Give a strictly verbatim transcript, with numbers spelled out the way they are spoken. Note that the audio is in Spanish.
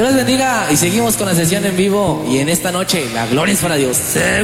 Dios les bendiga y seguimos con la sesión en vivo. Y en esta noche, la gloria es para Dios.